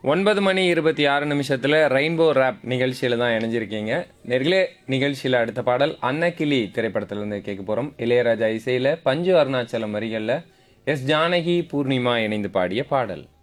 9:26 rainbow rape நிகழ்ச்சியில தான் இணைஞ்சிருக்கீங்க. நேர்களே, நிகழ்ச்சியில அடுத்த பாடல் அன்னக்கிளி திரைப்படத்திலிருந்து கேட்க போறோம். இளையராஜா இசையில பஞ்சு அருணாச்சலம் வரிகள்ல எஸ். ஜானகி, பூர்ணிமா இணைந்து பாடிய பாடல்.